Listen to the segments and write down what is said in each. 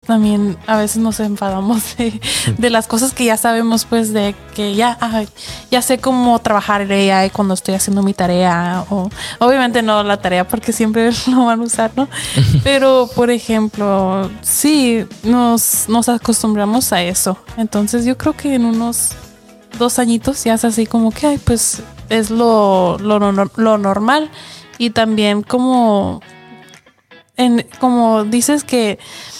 también a veces nos enfadamos de las cosas que ya sabemos, pues de que ya sé cómo trabajar en AI cuando estoy haciendo mi tarea. O obviamente no la tarea porque siempre lo van a usar, ¿no? Pero, por ejemplo, sí, nos acostumbramos a eso. Entonces yo creo que en unos 2 añitos ya es así como que, pues es lo normal. Y también como dices que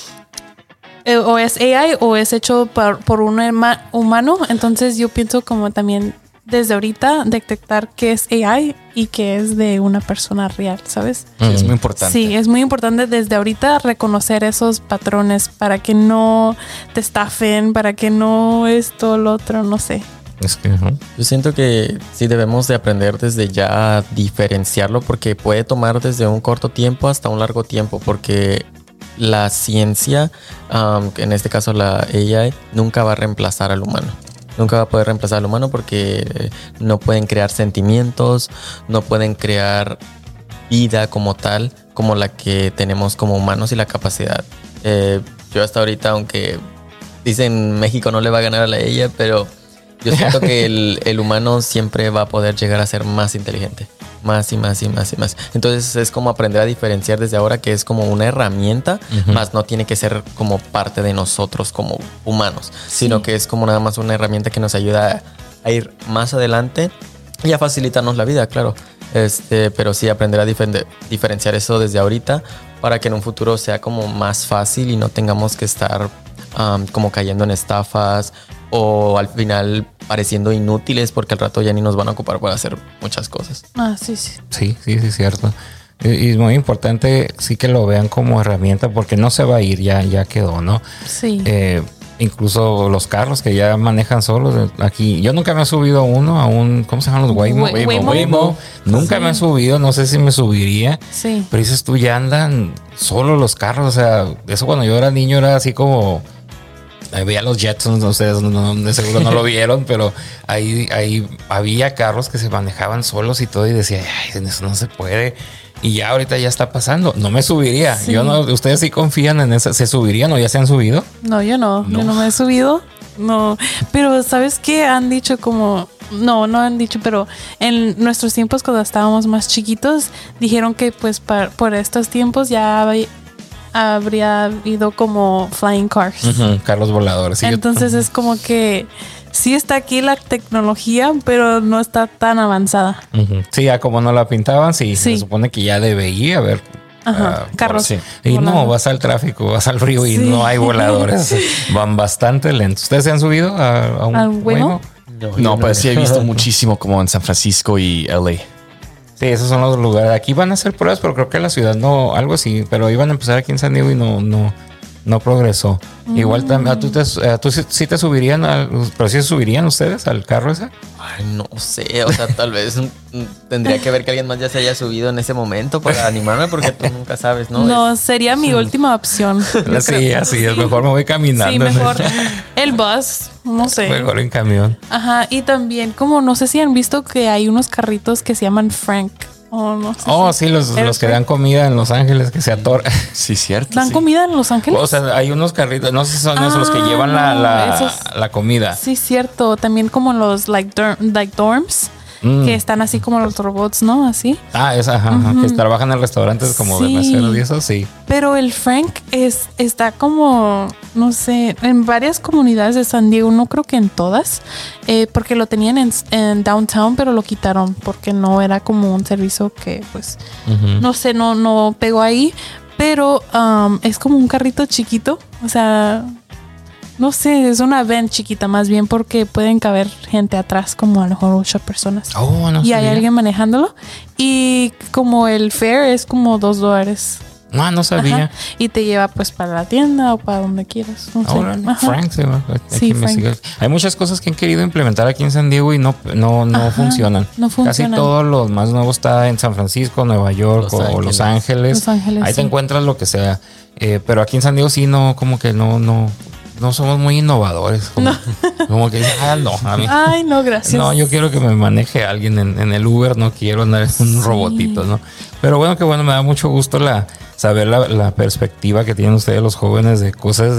o es AI o es hecho por un humano, entonces yo pienso como también desde ahorita detectar qué es AI y qué es de una persona real, ¿sabes? Sí, es muy importante. Sí, es muy importante desde ahorita reconocer esos patrones para que no te estafen, para que no esto, lo otro, no sé. Es que yo siento que sí debemos de aprender desde ya a diferenciarlo, porque puede tomar desde un corto tiempo hasta un largo tiempo, porque la ciencia, en este caso la AI, nunca va a reemplazar al humano. Nunca va a poder reemplazar al humano porque no pueden crear sentimientos, no pueden crear vida como tal, como la que tenemos como humanos y la capacidad. Yo hasta ahorita, aunque dicen México no le va a ganar a la AI, pero yo siento que el humano siempre va a poder llegar a ser más inteligente. Más y más y más y más. Entonces es como aprender a diferenciar desde ahora que es como una herramienta, más no tiene que ser como parte de nosotros como humanos, sino que es como nada más una herramienta que nos ayuda a ir más adelante y a facilitarnos la vida, claro. Pero sí aprender a diferenciar eso desde ahorita para que en un futuro sea como más fácil y no tengamos que estar como cayendo en estafas o al final pareciendo inútiles porque al rato ya ni nos van a ocupar para hacer muchas cosas. Sí. Sí, cierto. Y es muy importante sí que lo vean como herramienta porque no se va a ir, ya quedó, ¿no? Sí. Incluso los carros que ya manejan solos. Aquí, yo nunca me he subido a un, ¿cómo se llaman los Waymo? Nunca me he subido, no sé si me subiría. Sí. Pero dices tú, ya andan solos los carros. O sea, eso cuando yo era niño era así como... Veía los Jetsons, ustedes de seguro no lo vieron, pero ahí había carros que se manejaban solos y todo, y decía, ay, eso no se puede. Y ya ahorita ya está pasando. No me subiría. Sí. Yo no. ¿Ustedes sí confían en eso? ¿Se subirían o ya se han subido? No, yo no. Yo no me he subido. No. Pero ¿sabes qué? Han dicho como... No han dicho, pero en nuestros tiempos cuando estábamos más chiquitos, dijeron que pues por estos tiempos ya habría habido como flying cars. Carros voladores. Sí, entonces es como que sí está aquí la tecnología, pero no está tan avanzada. Sí, ya como no la pintaban, sí. Se supone que ya debería haber carros. Sí. Y no, vas al tráfico, vas al río y no hay voladores. Van bastante lentos. ¿Ustedes se han subido a un Waymo? No, pero sí he visto muchísimo como en San Francisco y LA. Sí, esos son los lugares. Aquí van a hacer pruebas, pero creo que la ciudad no, algo así. Pero iban a empezar aquí en San Diego y no progresó. Igual también, ¿tú sí te subirían? ¿Pero sí se subirían ustedes al carro ese? Ay, no sé, o sea, tal vez tendría que ver que alguien más ya se haya subido en ese momento para animarme, porque tú nunca sabes, ¿no? No, sería mi última opción. Sí, así es. Mejor me voy caminando. Sí, mejor el bus, no sé. Mejor en camión. Ajá, y también como no sé si han visto que hay unos carritos que se llaman Frank. No sé sí, los que dan comida en Los Ángeles, que se atoran. Sí, cierto. ¿Dan comida en Los Ángeles? O sea, hay unos carritos, no sé si son esos los que llevan la comida. Sí, cierto. También como los like dorms, que están así como los robots, ¿no? Así. Que trabajan en restaurantes como de meseros y eso, sí. Pero el Frank está como, no sé, en varias comunidades de San Diego, no creo que en todas, porque lo tenían en downtown, pero lo quitaron porque no era como un servicio que, pues, no sé, no pegó ahí, pero es como un carrito chiquito, o sea... No sé, es una van chiquita más bien porque pueden caber gente atrás, como a lo mejor 8 personas. Y hay alguien manejándolo. Y como el fare es como $2. No sabía. Y te lleva pues para la tienda o para donde quieras. No sé. Frank se va. Sí, Frank. Hay muchas cosas que han querido implementar aquí en San Diego y no funcionan. No funcionan. Casi todo lo más nuevo está en San Francisco, Nueva York o Los Ángeles. Ahí te encuentras lo que sea. Pero aquí en San Diego sí como que no somos muy innovadores. Como que dicen, no, a mí. Ay, no, gracias. No, yo quiero que me maneje alguien en el Uber, no quiero andar en un robotito, ¿no? Pero bueno, me da mucho gusto saber la perspectiva que tienen ustedes los jóvenes de cosas